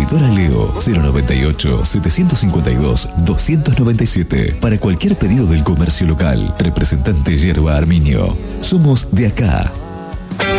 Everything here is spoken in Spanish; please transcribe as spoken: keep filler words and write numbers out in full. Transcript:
Distribuidora Leo cero noventa y ocho, setecientos cincuenta y dos, doscientos noventa y siete. Para cualquier pedido del comercio local. Representante Yerba Arminio. Somos de acá.